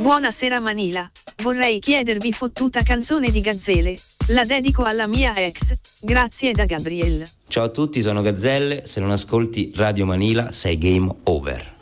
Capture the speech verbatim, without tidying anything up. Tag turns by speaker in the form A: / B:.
A: Buonasera Manila, vorrei chiedervi fottuta canzone di Gazzelle, la dedico alla mia ex, grazie da Gabriel.
B: Ciao a tutti, sono Gazzelle, se non ascolti Radio Manila sei game over.